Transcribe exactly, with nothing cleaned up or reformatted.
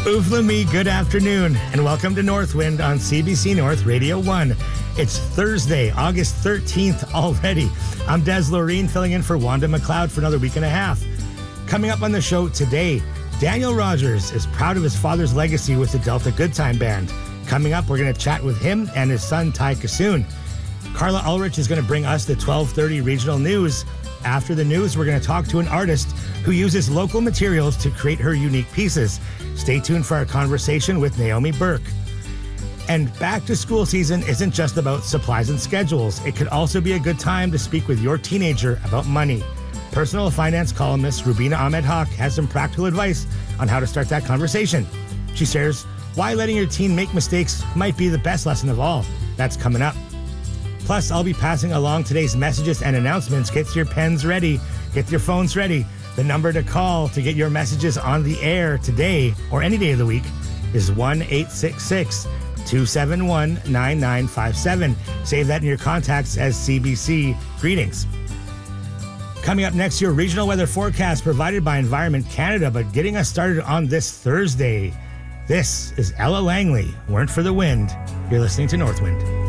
Oofla me, good afternoon, and welcome to Northwind on C B C North Radio one. It's Thursday, August thirteenth already. I'm Des Loreen, filling in for Wanda McLeod for another week and a half. Coming up on the show today, Daniel Rogers is proud of his father's legacy with the Delta Good Time Band. Coming up, we're going to chat with him and his son, Ty Kassoon. Carla Ulrich is going to bring us the twelve thirty regional news. After the news, we're going to talk to an artist who uses local materials to create her unique pieces. Stay tuned for our conversation with Naomi Burke. And back to school season isn't just about supplies and schedules. It could also be a good time to speak with your teenager about money. Personal finance columnist Rubina Ahmed Haq has some practical advice on how to start that conversation. She shares why letting your teen make mistakes might be the best lesson of all. That's coming up. Plus, I'll be passing along today's messages and announcements. Get your pens ready. Get your phones ready. The number to call to get your messages on the air today or any day of the week is one eight six six, two seven one, nine nine five seven. Save that in your contacts as C B C Greetings. Coming up next, your regional weather forecast provided by Environment Canada, but getting us started on this Thursday. This is Ella Langley. Weren't for the Wind. You're listening to Northwind.